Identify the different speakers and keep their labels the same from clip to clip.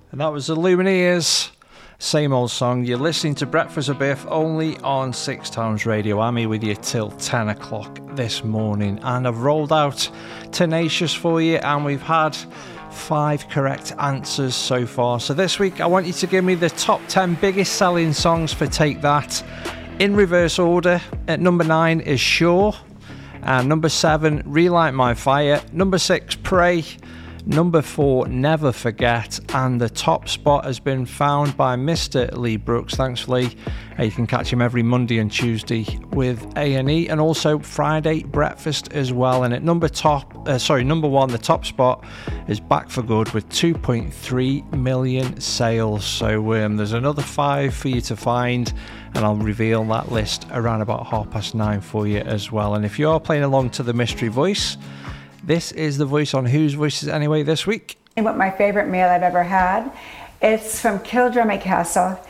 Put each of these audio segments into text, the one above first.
Speaker 1: And that was the Lumineers. Same old song. You're listening to Breakfast with Biff only on 6 Times Radio. I'm here with you till 10 o'clock this morning. And I've rolled out Tenacious for you. And we've had 5 correct answers so far. So this week I want you to give me the top 10 biggest selling songs for Take That. In reverse order. At number 9 is Sure. And number 7, Relight My Fire. Number 6, Pray. Number 4, Never Forget, and the top spot has been found by Mr. Lee Brooks. Thanks, Lee. You can catch him every Monday and Tuesday with A&E, and also Friday breakfast as well. And at number 1, the top spot is Back for Good with 2.3 million sales. So there's another 5 for you to find, and I'll reveal that list around about 9:30 for you as well. And if you are playing along to the mystery voice, this is the voice on Whose Voices Anyway this week.
Speaker 2: What my favorite meal I've ever had. It's from Kildrummy Castle.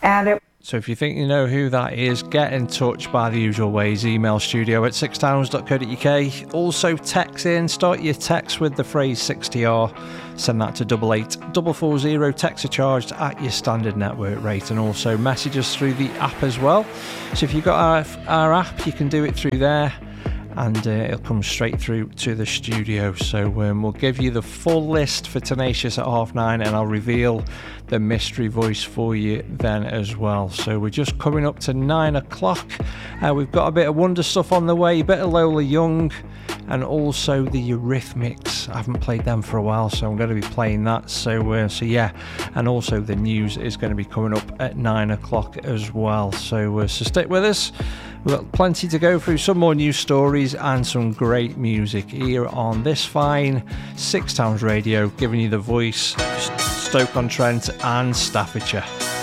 Speaker 1: So if you think you know who that is, get in touch by the usual ways. Email studio@6towns.co.uk. Also text in, start your text with the phrase 60R. Send that to 88440. Texts are charged at your standard network rate, and also message us through the app as well. So if you've got our app, you can do it through there. And it'll come straight through to the studio. So we'll give you the full list for Tenacious at 9:30, and I'll reveal the mystery voice for you then as well. So we're just coming up to 9 o'clock. We've got a bit of Wonder stuff on the way, a bit of Lola Young, and also the Eurythmics. I haven't played them for a while, so I'm going to be playing that. So yeah, and also the news is going to be coming up at 9 o'clock as well. So stick with us. We've got plenty to go through, some more news stories and some great music here on this fine 6 Towns Radio, giving you the voice, Stoke-on-Trent and Staffordshire.